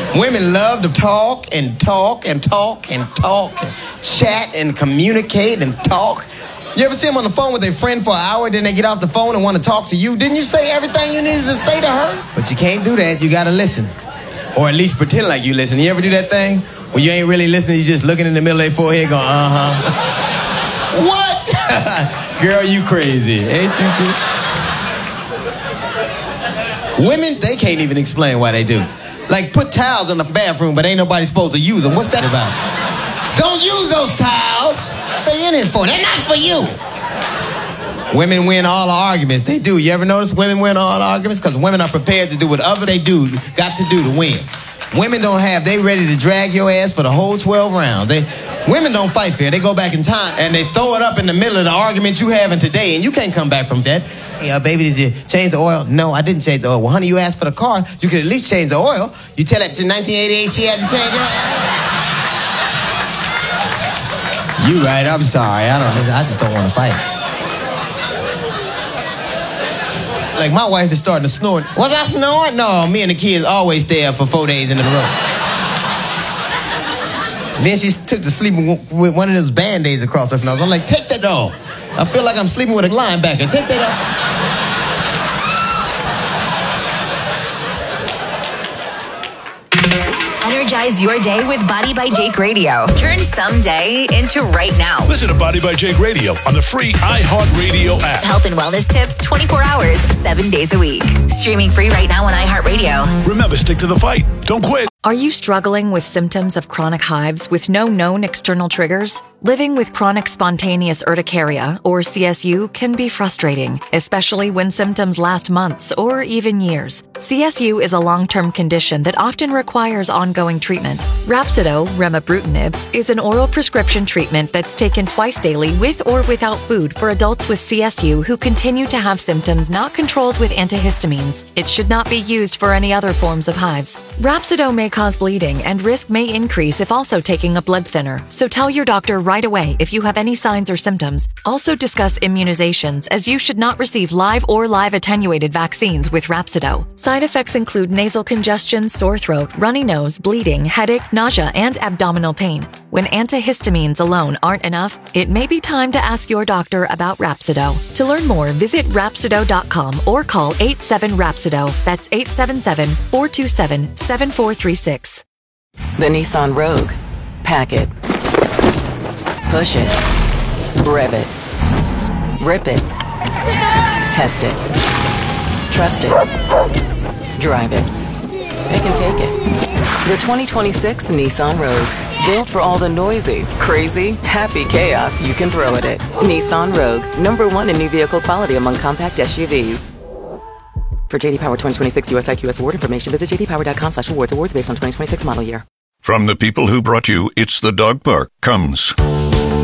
Women love to talk and talk and talk and talk and chat and communicate and talk. You ever see them on the phone with their friend for an hour, then they get off the phone and want to talk to you? Didn't you say everything you needed to say to her? But you can't do that. You got to listen. Or at least pretend like you listen. You ever do that thing where you ain't really listening, you just looking in the middle of their forehead going, uh-huh. What? Girl, you crazy. Ain't you crazy? Women, they can't even explain why they do. Like, put towels in the bathroom, but ain't nobody supposed to use them. What's that about? Don't use those towels. They in it for. They're not for you. Women win all the arguments. They do. You ever notice women win all the arguments? Because women are prepared to do whatever they do, got to do to win. Women don't have, they ready to drag your ass for the whole 12 rounds. Women don't fight fair. They go back in time and they throw it up in the middle of the argument you having today, and you can't come back from that. Hey, baby, did you change the oil? No, I didn't change the oil. Well, honey, you asked for the car. You could at least change the oil. You tell that to 1988 she had to change it. You right, I'm sorry. I just don't want to fight. Like, my wife is starting to snore. Was I snoring? No, me and the kids always stay up for 4 days in a row. Then she took to sleeping with one of those Band-Aids across her nose. I'm like, take that off. I feel like I'm sleeping with a linebacker. Take that off. Energize your day with Body by Jake Radio. Turn someday into right now. Listen to Body by Jake Radio on the free iHeartRadio app. Health and wellness tips 24 hours, 7 days a week. Streaming free right now on iHeartRadio. Remember, stick to the fight. Don't quit. Are you struggling with symptoms of chronic hives with no known external triggers? Living with chronic spontaneous urticaria, or CSU, can be frustrating, especially when symptoms last months or even years. CSU is a long-term condition that often requires ongoing treatment. Rhapsido, remibrutinib, is an oral prescription treatment that's taken twice daily with or without food for adults with CSU who continue to have symptoms not controlled with antihistamines. It should not be used for any other forms of hives. Rhapsido may cause bleeding, and risk may increase if also taking a blood thinner, so tell your doctor right away if you have any signs or symptoms. Also discuss immunizations, as you should not receive live or live attenuated vaccines with Rhapsido. Side effects include nasal congestion, sore throat, runny nose, bleeding, headache, nausea, and abdominal pain. When antihistamines alone aren't enough, it may be time to ask your doctor about Rhapsido. To learn more, visit Rhapsido.com or call 87-RHAPSIDO. That's 877-427-7436. The Nissan Rogue. Pack it. Push it. Rev it. Rip it. Test it. Trust it. Drive it. It can take it. The 2026 Nissan Rogue. Built for all the noisy, crazy, happy chaos you can throw at it. Nissan Rogue. #1 in new vehicle quality among compact SUVs. For J.D. Power 2026 US IQS award information, visit jdpower.com/awards. Awards based on 2026 model year. From the people who brought you It's the Dog Park comes